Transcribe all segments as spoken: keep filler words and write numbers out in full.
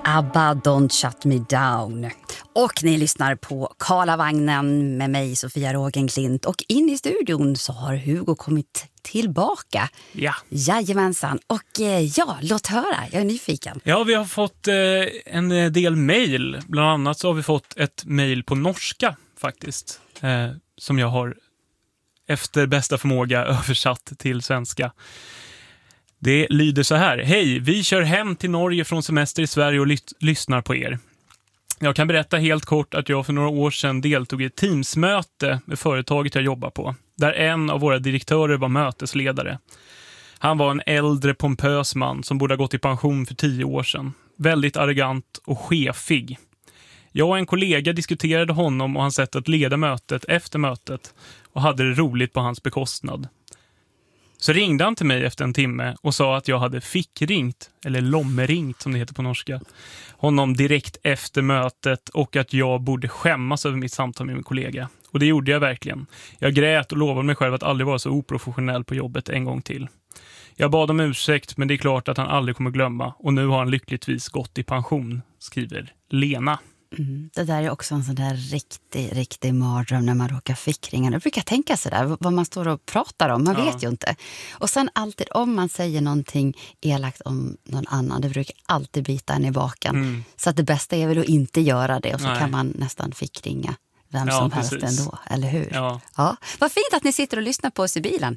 ABBA, Don't Shut Me Down. Och ni lyssnar på Karlavagnen med mig, Sofia Rogenklint. Och in i studion så har Hugo kommit tillbaka. Ja. Jajamensan. Och eh, ja, låt höra. Jag är nyfiken. Ja, vi har fått eh, en del mejl. Bland annat så har vi fått ett mejl på norska faktiskt. Eh, som jag har efter bästa förmåga översatt till svenska. Det lyder så här. Hej, vi kör hem till Norge från semester i Sverige och ly- lyssnar på er. Jag kan berätta helt kort att jag för några år sedan deltog i ett teamsmöte med företaget jag jobbar på. Där en av våra direktörer var mötesledare. Han var en äldre pompös man som borde ha gått i pension för tio år sedan. Väldigt arrogant och chefig. Jag och en kollega diskuterade honom och hans sätt att leda mötet efter mötet och hade det roligt på hans bekostnad. Så ringde han till mig efter en timme och sa att jag hade fickringt, eller lommeringt som det heter på norska, honom direkt efter mötet och att jag borde skämmas över mitt samtal med min kollega. Och det gjorde jag verkligen. Jag grät och lovade mig själv att aldrig vara så oprofessionell på jobbet en gång till. Jag bad om ursäkt, men det är klart att han aldrig kommer glömma och nu har han lyckligtvis gått i pension, skriver Lena. Mm, det där är också en sån där riktig, riktig mardröm när man råkar fickringar. Jag brukar tänka sådär, vad man står och pratar om, man ja. vet ju inte. Och sen alltid om man säger någonting elakt om någon annan, det brukar alltid bita en i baken. Mm. Så att det bästa är väl att inte göra det och så Nej. kan man nästan fickringa vem ja, som precis. helst ändå, eller hur? Ja. Ja. Vad fint att ni sitter och lyssnar på oss i bilen.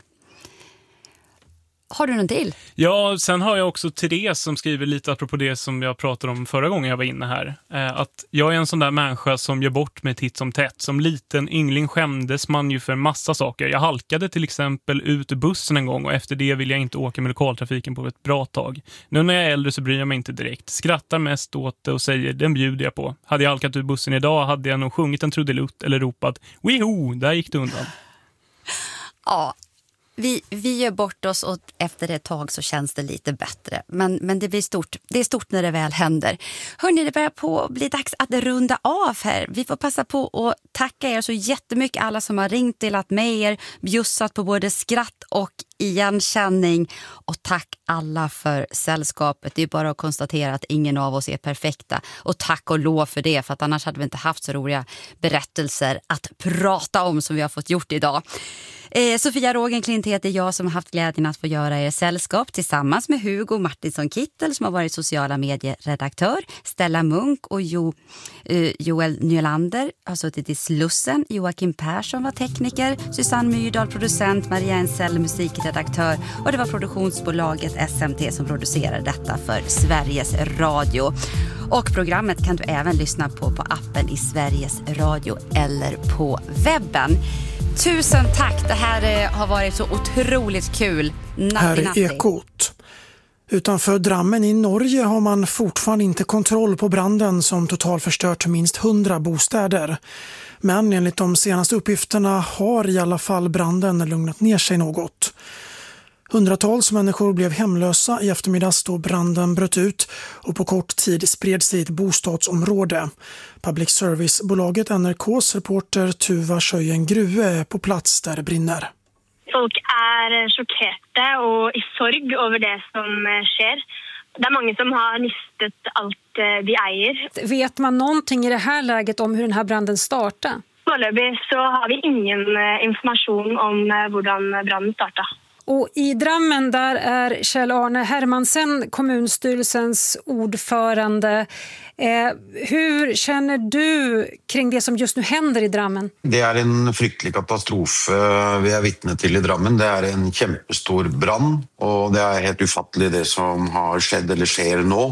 Har du någon till? Ja, sen har jag också Therese som skriver lite apropå det som jag pratade om förra gången jag var inne här. Eh, att jag är en sån där människa som gör bort mig titt som tätt. Som liten yngling skämdes man ju för en massa saker. Jag halkade till exempel ut ur bussen en gång och efter det vill jag inte åka med lokaltrafiken på ett bra tag. Nu när jag är äldre så bryr jag mig inte direkt. Skrattar mest åt det och säger, den bjuder jag på. Hade jag halkat ur bussen idag hade jag nog sjungit en trudelutt eller ropat, wiho, där gick det undan. Ja. Vi, vi gör bort oss och efter ett tag så känns det lite bättre. Men, men det blir stort. Det är stort när det väl händer. Hörrni, det börjar på bli dags att runda av här. Vi får passa på att tacka er så jättemycket alla som har ringt, delat med er, bjussat på både skratt och igenkänning. Och tack alla för sällskapet. Det är bara att konstatera att ingen av oss är perfekta. Och tack och lov för det, för att annars hade vi inte haft så roliga berättelser att prata om som vi har fått gjort idag. Eh, Sofia Rogenklint heter jag som har haft glädjen att få göra er sällskap tillsammans med Hugo Martinsson Kittel som har varit sociala medieredaktör, Stella Munk och jo, eh, Joel Nylander har suttit i Slussen, Joakim Persson var tekniker, Susanne Myrdal producent, Maria Ensell musikredaktör och det var produktionsbolaget S M T som producerade detta för Sveriges Radio. Och programmet kan du även lyssna på på appen i Sveriges Radio eller på webben. Tusen tack, det här har varit så otroligt kul. Natti, här är natti. Ekot. Utanför Drammen i Norge har man fortfarande inte kontroll på branden som totalt förstört minst hundra bostäder. Men enligt de senaste uppgifterna har i alla fall branden lugnat ner sig något. Hundratals människor blev hemlösa i eftermiddags då branden bröt ut och på kort tid spred sig i ett bostadsområde. Public Service-bolaget N R K:s reporter Tuva Sjöjen Grue är på plats där det brinner. Folk är chockerade och i sorg över det som sker. Det är många som har mistet allt de äger. Vet man någonting i det här läget om hur den här branden startade? Föreløpig så har vi ingen information om hur branden startade. Och i Drammen där är Kjell-Arne Hermansen, kommunstyrelsens ordförande. Eh, hur känner du kring det som just nu händer i Drammen? Det är en fryktelig katastrof vi är vittne till i Drammen. Det är en jättestor brand och det är helt ufattligt det som har skett eller sker nu.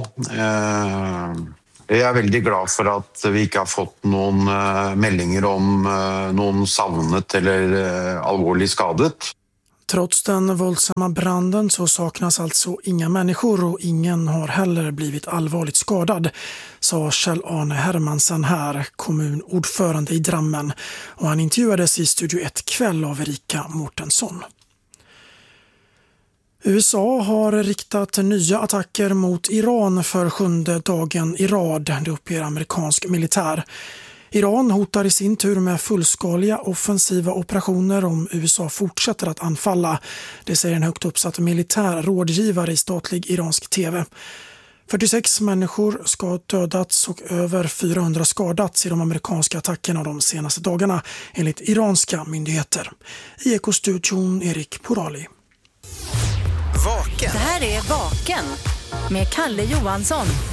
Eh... Jag är väldigt glad för att vi inte har fått någon meldingar om någon savnet eller allvarligt skadet. Trots den våldsamma branden så saknas alltså inga människor och ingen har heller blivit allvarligt skadad, sa Kjell-Arne Hermansen här, kommunordförande i Drammen, och han intervjuades i Studio ett kväll av Erika Mårtensson. U S A har riktat nya attacker mot Iran för sjunde dagen i rad, det uppger amerikansk militär. Iran hotar i sin tur med fullskaliga offensiva operationer om U S A fortsätter att anfalla. Det säger en högt uppsatt militär rådgivare i statlig iransk tv. fyrtiosex människor ska ha dödats och över fyrahundra skadats i de amerikanska attackerna de senaste dagarna enligt iranska myndigheter. I Ekostudion Erik Porali. Vaken. Det här är Vaken med Kalle Johansson.